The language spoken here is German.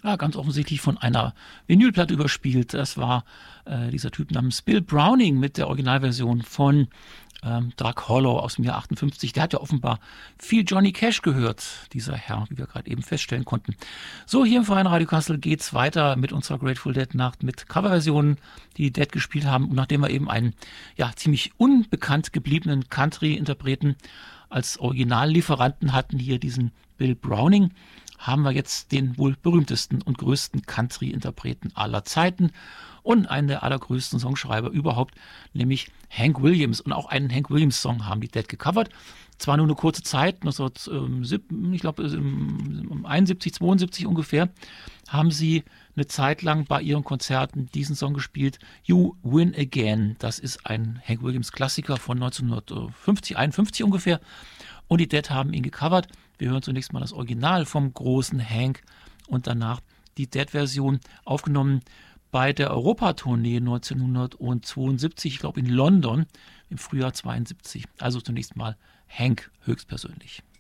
Ja, ganz offensichtlich von einer Vinylplatte überspielt. Das war dieser Typ namens Bill Browning mit der Originalversion von Drug Hollow aus dem Jahr 58. Der hat ja offenbar viel Johnny Cash gehört, dieser Herr, wie wir gerade eben feststellen konnten. So, hier im Verein Radio Kassel geht's weiter mit unserer Grateful Dead Nacht mit Coverversionen, die Dead gespielt haben. Und nachdem wir eben einen ziemlich unbekannt gebliebenen Country-Interpreten als Originallieferanten hatten, hier diesen Bill Browning, haben wir jetzt den wohl berühmtesten und größten Country-Interpreten aller Zeiten und einen der allergrößten Songschreiber überhaupt, nämlich Hank Williams. Und auch einen Hank Williams-Song haben die Dead gecovert. Zwar nur eine kurze Zeit, ich glaube 71, 72 ungefähr, haben sie eine Zeit lang bei ihren Konzerten diesen Song gespielt, You Win Again. Das ist ein Hank Williams-Klassiker von 1950, 51 ungefähr. Und die Dead haben ihn gecovert. Wir hören zunächst mal das Original vom großen Hank und danach die Dead-Version, aufgenommen bei der Europatournee 1972, ich glaube in London, im Frühjahr 72. Also zunächst mal Hank höchstpersönlich.